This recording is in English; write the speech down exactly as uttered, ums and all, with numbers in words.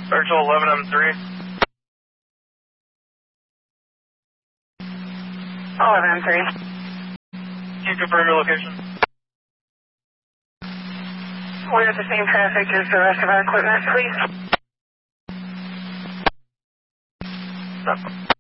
Virtual eleven M three. eleven M three. Can you confirm your location? We're at the same traffic as the rest of our equipment, please. No.